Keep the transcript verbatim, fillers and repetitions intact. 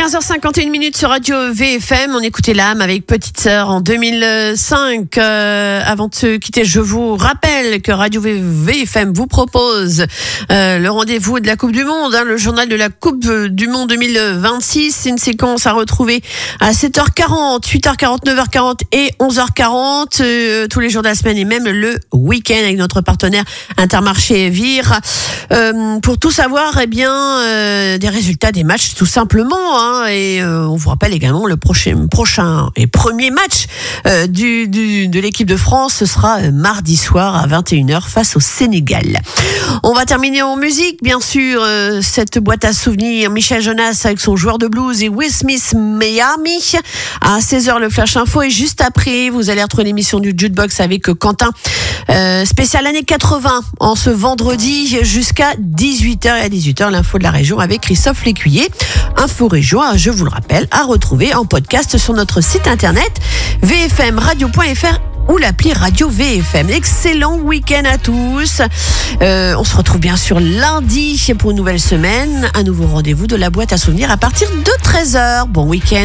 quinze heures cinquante et une minutes sur Radio V F M. On écoutait l'âme avec Petite Sœur en deux mille cinq. Euh, avant de se quitter, je vous rappelle que Radio V F M vous propose euh, le rendez-vous de la Coupe du Monde, hein, le journal de la Coupe du Monde deux mille vingt-six. C'est une séquence à retrouver à sept heures quarante, huit heures quarante, neuf heures quarante et onze heures quarante euh, tous les jours de la semaine et même le week-end avec notre partenaire Intermarché Vire. Euh, pour tout savoir, eh bien, euh, des résultats des matchs tout simplement. Hein, et euh, on vous rappelle également le prochain, prochain et premier match euh, du, du, de l'équipe de France. Ce sera mardi soir à vingt et une heures face au Sénégal. On va terminer en musique, bien sûr, euh, cette boîte à souvenirs. Michel Jonas avec son joueur de blues et Will Smith Miami. À seize heures, le Flash Info. Et juste après, vous allez retrouver l'émission du Jukebox avec Quentin. Euh, spécial année quatre-vingts en ce vendredi jusqu'à dix-huit heures. Et à dix-huit heures, l'info de la région avec Christophe Lécuyer. Info région, je vous le rappelle, à retrouver en podcast sur notre site internet v f m radio point f r ou l'appli Radio V F M. Excellent week-end à tous. Euh, on se retrouve bien sûr lundi pour une nouvelle semaine. Un nouveau rendez-vous de la boîte à souvenirs à partir de treize heures. Bon week-end.